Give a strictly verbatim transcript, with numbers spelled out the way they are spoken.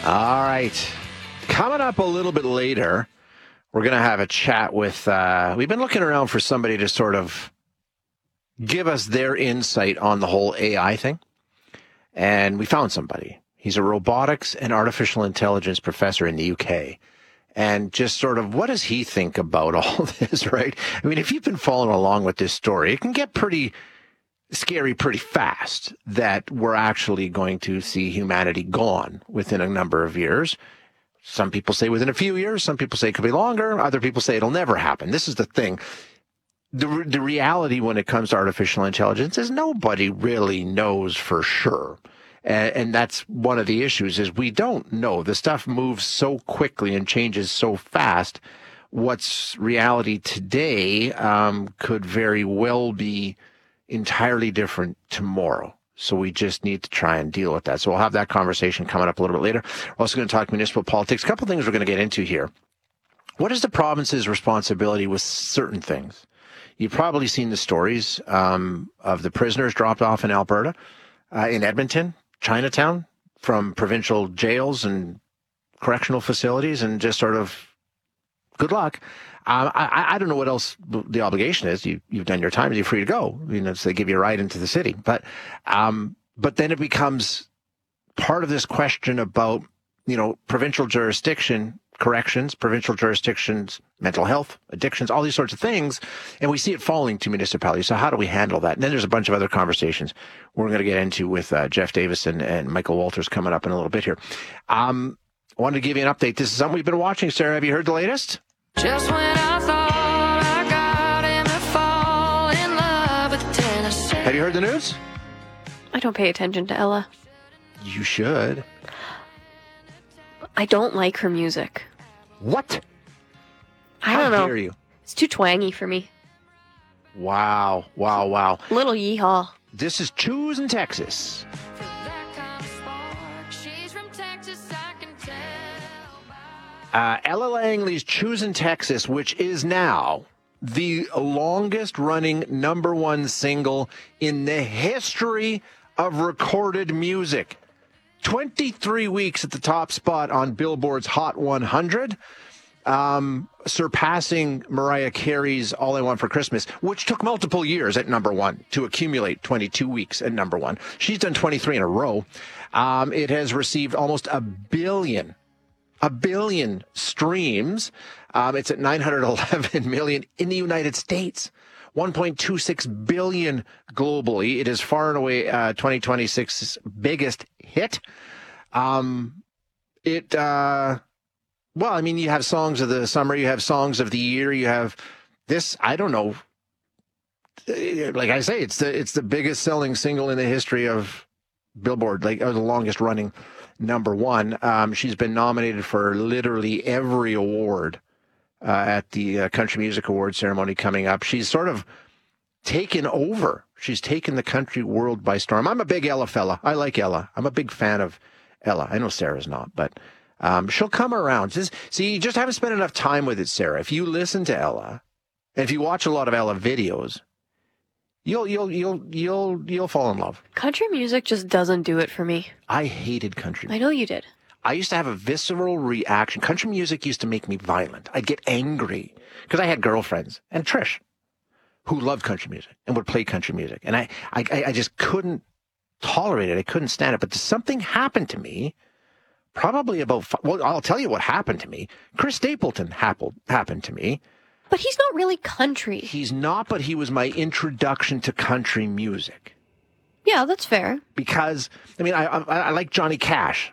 All right. Coming up a little bit later, we're going to have a chat with, uh, we've been looking around for somebody to sort of give us their insight on the whole A I thing. And we found somebody. He's a robotics and artificial intelligence professor in the U K. And just sort of, what does he think about all this, right? I mean, if you've been following along with this story, it can get pretty scary pretty fast that we're actually going to see humanity gone within a number of years. Some people say within a few years. Some people say it could be longer. Other people say it'll never happen. This is the thing. The, the reality when it comes to artificial intelligence is nobody really knows for sure. And, and that's one of the issues is we don't know. The stuff moves so quickly and changes so fast. What's reality today um, could very well be entirely different tomorrow. So we just need to try and deal with that. So we'll have that conversation coming up a little bit later. We're also going to talk municipal politics. A couple of things we're going to get into here. What is the province's responsibility with certain things? You've probably seen the stories um, of the prisoners dropped off in Alberta, uh, in Edmonton, Chinatown, from provincial jails and correctional facilities, and just sort of good luck. Um, I, I don't know what else the obligation is. You, you've done your time. You're free to go. You know, so they give you a ride into the city. But, um, but then it becomes part of this question about, you know, provincial jurisdiction, corrections, provincial jurisdictions, mental health, addictions, all these sorts of things. And we see it falling to municipalities. So how do we handle that? And then there's a bunch of other conversations we're going to get into with uh, Jeff Davison and Michael Walters coming up in a little bit here. Um, I wanted to give you an update. This is something we've been watching. Sarah, have you heard the latest? Just when I thought I got him to fall in love with Tennessee. Have you heard the news? I don't pay attention to Ella. You should. I don't like her music. What? I How don't know. dare you? It's too twangy for me. Wow, wow, wow. Little yeehaw. This is Choosing Texas. For that kind of spark, she's from Texas, I can tell by... Uh, Ella Langley's Choosing Texas, which is now the longest running number one single in the history of recorded music. twenty-three weeks at the top spot on Billboard's Hot one hundred, um, surpassing Mariah Carey's All I Want for Christmas, which took multiple years at number one to accumulate twenty-two weeks at number one. She's done twenty-three in a row. Um, it has received almost a billion, a billion streams. Um, it's at nine hundred eleven million in the United States. one point two six billion globally. It is far and away uh, twenty twenty-six's biggest hit. Um, it, uh, well, I mean, you have songs of the summer, you have songs of the year, you have this, I don't know. Like I say, it's the, it's the biggest selling single in the history of Billboard, like or the longest running number one. Um, she's been nominated for literally every award uh, at the uh, Country Music Awards ceremony coming up. She's sort of taken over. She's taken the country world by storm. I'm a big Ella fella. I like Ella. I'm a big fan of Ella. I know Sarah's not, but um, she'll come around. Just, see, you just haven't spent enough time with it, Sarah. If you listen to Ella, and if you watch a lot of Ella videos, you'll you'll you'll you'll you'll fall in love. Country music just doesn't do it for me. I hated country music. I know you did. I used to have a visceral reaction. Country music used to make me violent. I'd get angry because I had girlfriends and Trish who loved country music and would play country music. And I, I, I just couldn't tolerate it. I couldn't stand it. But something happened to me probably about, well, I'll tell you what happened to me. Chris Stapleton happened, happened to me. But he's not really country. He's not, but he was my introduction to country music. Yeah, that's fair. Because, I mean, I, I, I like Johnny Cash.